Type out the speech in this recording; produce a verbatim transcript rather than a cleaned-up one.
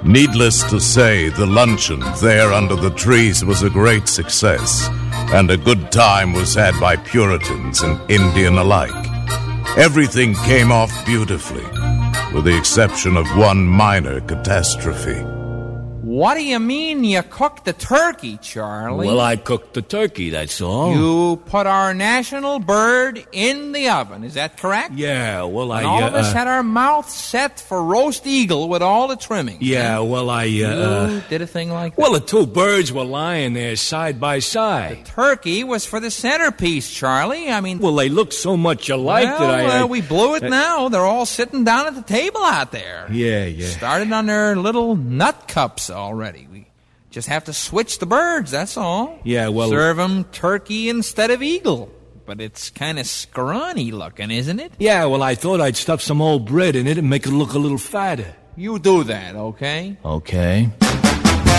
Needless to say, the luncheon there under the trees was a great success, and a good time was had by Puritans and Indian alike. Everything came off beautifully, with the exception of one minor catastrophe. What do you mean you cooked the turkey, Charlie? Well, I cooked the turkey, that's all. You put our national bird in the oven, is that correct? Yeah, well, I... And all uh, of us had our mouths set for roast eagle with all the trimmings. Yeah, well, I... Uh, you uh, did a thing like that? Well, the two birds were lying there side by side. The turkey was for the centerpiece, Charlie. I mean... Well, they look so much alike well, that I... Well, I, we blew it I, now. They're all sitting down at the table out there. Yeah, yeah. Started on their little nut cups already. We just have to switch the birds, that's all. Yeah, well... Serve them turkey instead of eagle. But it's kind of scrawny looking, isn't it? Yeah, well, I thought I'd stuff some old bread in it and make it look a little fatter. You do that, okay? Okay.